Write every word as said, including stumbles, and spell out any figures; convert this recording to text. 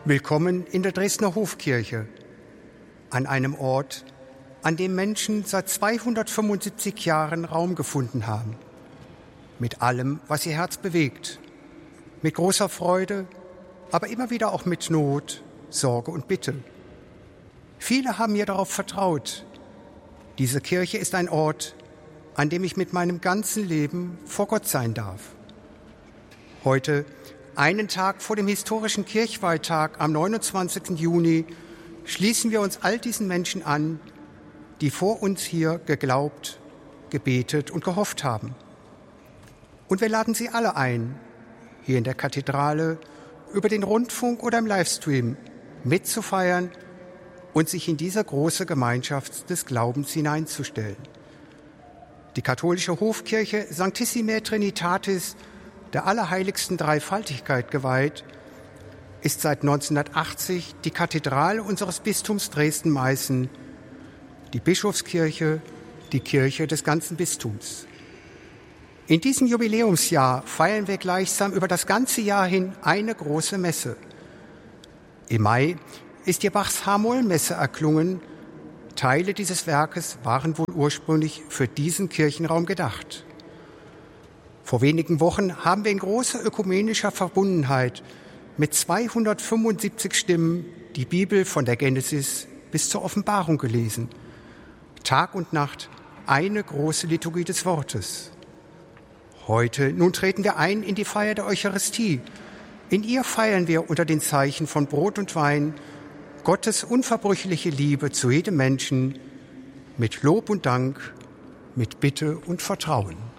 Willkommen in der Dresdner Hofkirche, an einem Ort, an dem Menschen seit zweihundertfünfundsiebzig Jahren Raum gefunden haben. Mit allem, was ihr Herz bewegt. Mit großer Freude, aber immer wieder auch mit Not, Sorge und Bitte. Viele haben mir darauf vertraut. Diese Kirche ist ein Ort, an dem ich mit meinem ganzen Leben vor Gott sein darf. Heute, einen Tag vor dem historischen Kirchweihtag am neunundzwanzigsten Juni, schließen wir uns all diesen Menschen an, die vor uns hier geglaubt, gebetet und gehofft haben. Und wir laden sie alle ein, hier in der Kathedrale, über den Rundfunk oder im Livestream mitzufeiern und sich in diese große Gemeinschaft des Glaubens hineinzustellen. Die katholische Hofkirche Sanctissimae Trinitatis, der allerheiligsten Dreifaltigkeit geweiht, ist seit neunzehnhundertachtzig die Kathedrale unseres Bistums Dresden-Meißen, die Bischofskirche, die Kirche des ganzen Bistums. In diesem Jubiläumsjahr feiern wir gleichsam über das ganze Jahr hin eine große Messe. Im Mai ist die Bachs H-Moll-Messe erklungen. Teile dieses Werkes waren wohl ursprünglich für diesen Kirchenraum gedacht. Vor wenigen Wochen haben wir in großer ökumenischer Verbundenheit mit zweihundertfünfundsiebzig Stimmen die Bibel von der Genesis bis zur Offenbarung gelesen. Tag und Nacht eine große Liturgie des Wortes. Heute, nun treten wir ein in die Feier der Eucharistie. In ihr feiern wir unter den Zeichen von Brot und Wein Gottes unverbrüchliche Liebe zu jedem Menschen mit Lob und Dank, mit Bitte und Vertrauen.